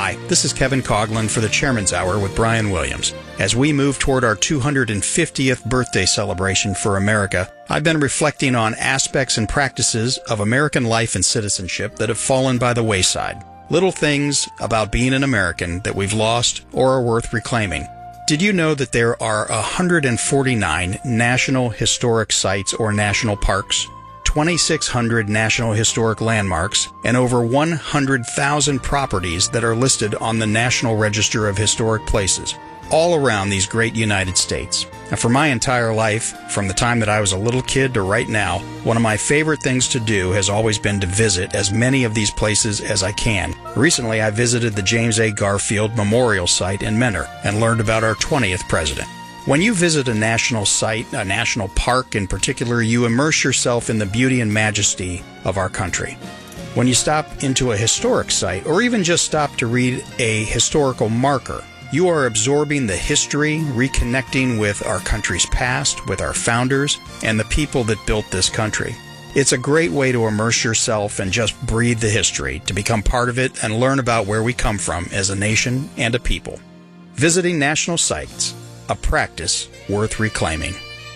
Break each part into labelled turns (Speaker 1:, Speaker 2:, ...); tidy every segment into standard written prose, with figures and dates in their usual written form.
Speaker 1: Hi, this is Kevin Coughlin for the Chairman's Hour with Brian Williams. As we move toward our 250th birthday celebration for America, I've been reflecting on aspects and practices of American life and citizenship that have fallen by the wayside. Little things about being an American that we've lost or are worth reclaiming. Did you know that there are 149 National Historic Sites or National Parks, 2,600 National Historic Landmarks, and over 100,000 properties that are listed on the National Register of Historic Places, all around these great United States? And for my entire life, from the time that I was a little kid to right now, one of my favorite things to do has always been to visit as many of these places as I can. Recently, I visited the James A. Garfield Memorial Site in Mentor and learned about our 20th president. When you visit a national site, a national park in particular, you immerse yourself in the beauty and majesty of our country. When you stop into a historic site, or even just stop to read a historical marker, you are absorbing the history, reconnecting with our country's past, with our founders, and the people that built this country. It's a great way to immerse yourself and just breathe the history, to become part of it and learn about where we come from as a nation and a people. Visiting national sites, a practice worth reclaiming.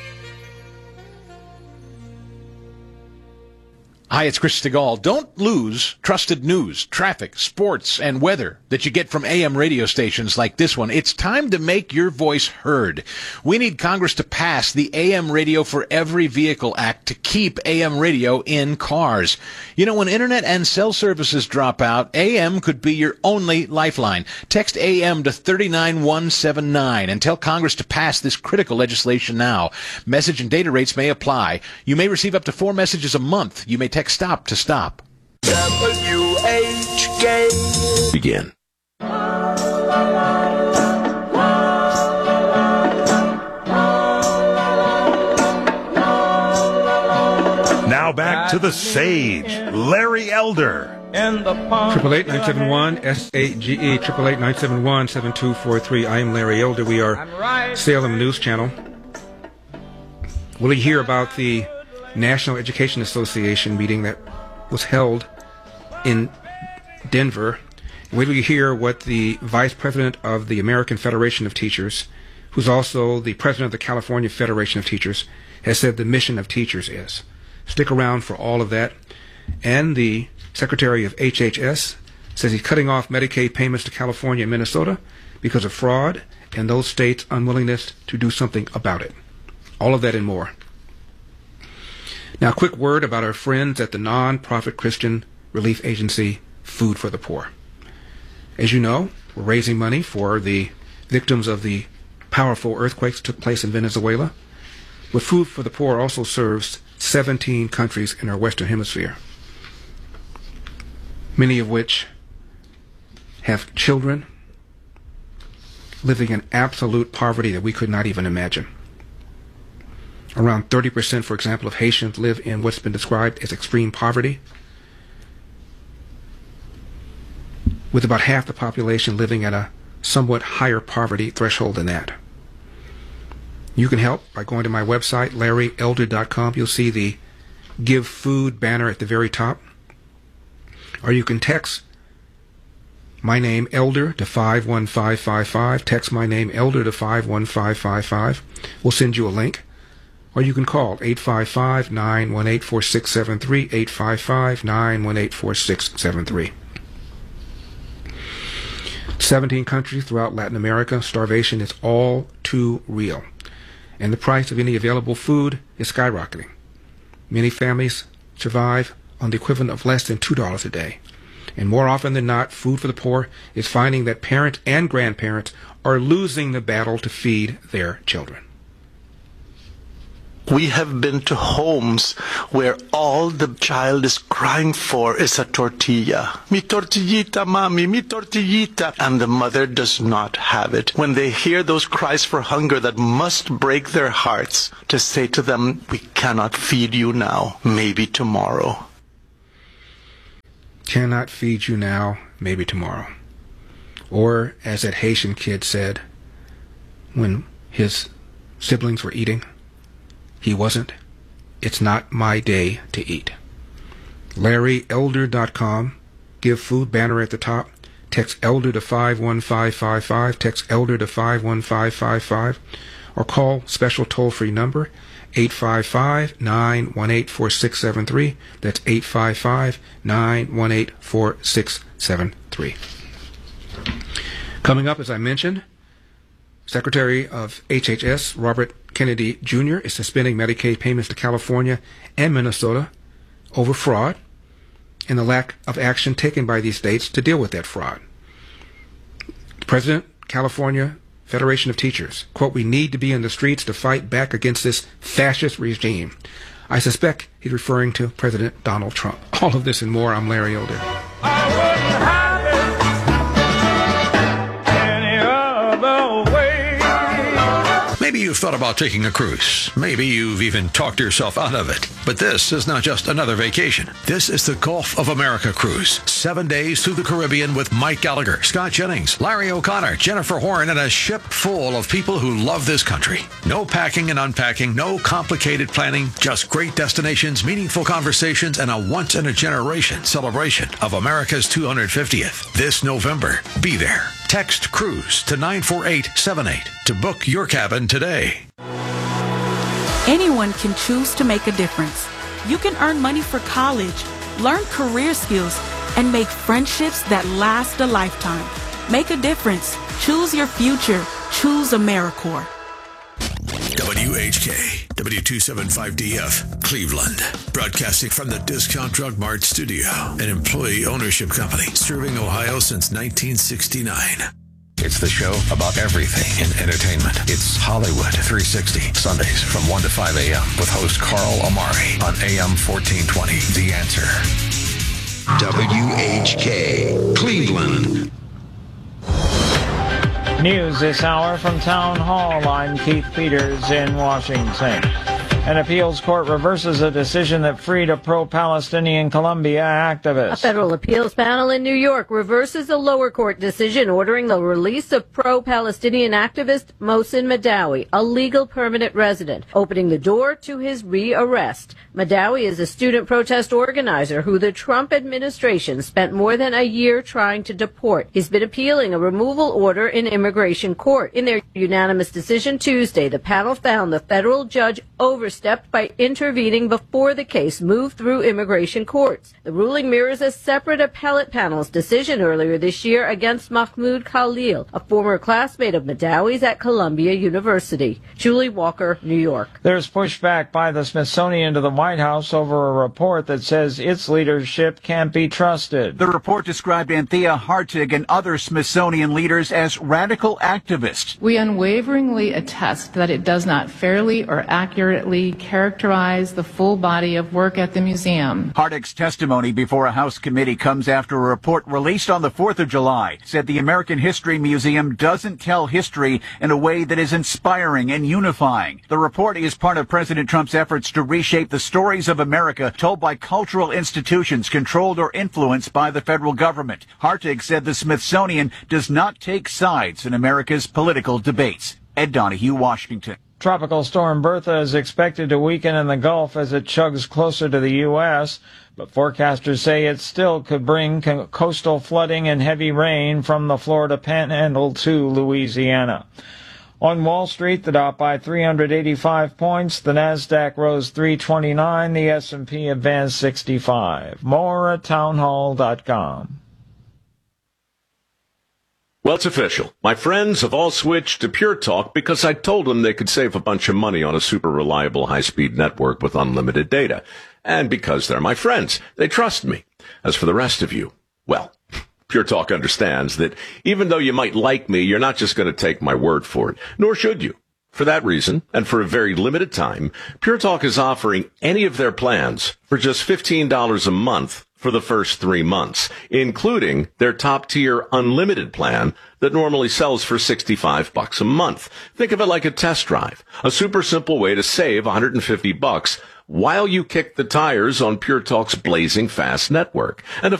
Speaker 2: Hi, it's Chris Stigall. Don't lose trusted news, traffic, sports, and weather that you get from AM radio stations like this one. It's time to make your voice heard. We need Congress to pass the AM Radio for Every Vehicle Act to keep AM radio in cars. You know, when internet and cell services drop out, AM could be your only lifeline. Text AM to 39179 and tell Congress to pass this critical legislation now. Message and data rates may apply. You may receive up to 4 messages a month. You may text stop to stop. WHK. Begin.
Speaker 3: Now back to the sage, Larry Elder.
Speaker 4: 888-971-SAGE, 888-971-7243. I am Larry Elder. We are Salem News Channel. Will you hear about the National Education Association meeting that was held in Denver? Wait till you hear what the Vice President of the American Federation of Teachers, who's also the President of the California Federation of Teachers, has said the mission of teachers is. Stick around for all of that. And the Secretary of HHS says he's cutting off Medicaid payments to California and Minnesota because of fraud and those states' unwillingness to do something about it. All of that and more. Now, a quick word about our friends at the non-profit Christian relief agency Food for the Poor. As you know, we're raising money for the victims of the powerful earthquakes that took place in Venezuela. But Food for the Poor also serves 17 countries in our Western Hemisphere, many of which have children living in absolute poverty that we could not even imagine. Around 30%, for example, of Haitians live in what's been described as extreme poverty, with about half the population living at a somewhat higher poverty threshold than that. You can help by going to my website, LarryElder.com. You'll see the Give Food banner at the very top. Or you can text my name, Elder, to 51555. Text my name, Elder, to 51555. We'll send you a link. Or you can call 855-918-4673, 855-918-4673. 17 countries throughout Latin America, starvation is all too real. And the price of any available food is skyrocketing. Many families survive on the equivalent of less than $2 a day. And more often than not, Food for the Poor is finding that parents and grandparents are losing the battle to feed their children.
Speaker 5: We have been to homes where all the child is crying for is a tortilla. Mi tortillita, mami, mi tortillita. And the mother does not have it. When they hear those cries for hunger that must break their hearts, to say to them, we cannot feed you now, maybe tomorrow.
Speaker 4: Cannot feed you now, maybe tomorrow. Or, as that Haitian kid said when his siblings were eating, he wasn't. It's not my day to eat. LarryElder.com. Give Food banner at the top. Text ELDER to 51555. Text ELDER to 51555. Or call special toll-free number 855-918-4673. That's 855-918-4673. Coming up, as I mentioned, Secretary of HHS Robert Kennedy Jr. is suspending Medicaid payments to California and Minnesota over fraud and the lack of action taken by these states to deal with that fraud. President, California Federation of Teachers, quote, "We need to be in the streets to fight back against this fascist regime." I suspect he's referring to President Donald Trump. All of this and more. I'm Larry Elder.
Speaker 6: Maybe you've thought about taking a cruise. Maybe you've even talked yourself out of it. But this is not just another vacation. This is the Gulf of America cruise. 7 days through the Caribbean with Mike Gallagher, Scott Jennings, Larry O'Connor, Jennifer Horn, and a ship full of people who love this country. No packing and unpacking, no complicated planning, just great destinations, meaningful conversations, and a once-in-a-generation celebration of America's 250th. This November, be there. Text CRUISE to 94878 to book your cabin today.
Speaker 7: Anyone can choose to make a difference. You can earn money for college, learn career skills, and make friendships that last a lifetime. Make a difference. Choose your future. Choose AmeriCorps.
Speaker 6: WHK, W275DF, Cleveland. Broadcasting from the Discount Drug Mart studio, an employee ownership company serving Ohio since 1969. It's the show about everything in entertainment. It's Hollywood 360, Sundays from 1 to 5 a.m. with host Carl Amari on AM 1420. The Answer. WHK, Cleveland.
Speaker 8: News this hour from Town Hall. I'm Keith Peters in Washington. An appeals court reverses a decision that freed a pro-Palestinian Columbia activist.
Speaker 9: A federal appeals panel in New York reverses a lower court decision ordering the release of pro-Palestinian activist Mohsen Madawi, a legal permanent resident, opening the door to his re-arrest. Madawi is a student protest organizer who the Trump administration spent more than a year trying to deport. He's been appealing a removal order in immigration court. In their unanimous decision Tuesday, the panel found the federal judge overstepped by intervening before the case moved through immigration courts. The ruling mirrors a separate appellate panel's decision earlier this year against Mahmoud Khalil, a former classmate of Madawi's at Columbia University. Julie Walker, New York.
Speaker 8: There's pushback by the Smithsonian to the White House over a report that says its leadership can't be trusted.
Speaker 10: The report described Anthea Hartig and other Smithsonian leaders as radical activists.
Speaker 11: We unwaveringly attest that it does not fairly or accurately characterize the full body of work at the museum.
Speaker 10: Hartig's testimony before a House committee comes after a report released on the 4th of July said the American History Museum doesn't tell history in a way that is inspiring and unifying. The report is part of President Trump's efforts to reshape the stories of America told by cultural institutions controlled or influenced by the federal government. Hartig said the Smithsonian does not take sides in America's political debates. Ed Donahue, Washington.
Speaker 8: Tropical storm Bertha is expected to weaken in the Gulf as it chugs closer to the U.S., but forecasters say it still could bring coastal flooding and heavy rain from the Florida Panhandle to Louisiana. On Wall Street, the Dow by 385 points, the Nasdaq rose 329, the S&P advanced 65. More at townhall.com.
Speaker 12: Well, it's official. My friends have all switched to Pure Talk because I told them they could save a bunch of money on a super reliable high-speed network with unlimited data. And because they're my friends, they trust me. As for the rest of you, well, Pure Talk understands that even though you might like me, you're not just going to take my word for it, nor should you. For that reason, and for a very limited time, Pure Talk is offering any of their plans for just $15 a month for the first 3 months, including their top-tier unlimited plan that normally sells for $65 a month. Think of it like a test drive, a super simple way to save $150 while you kick the tires on Pure Talk's blazing fast network. And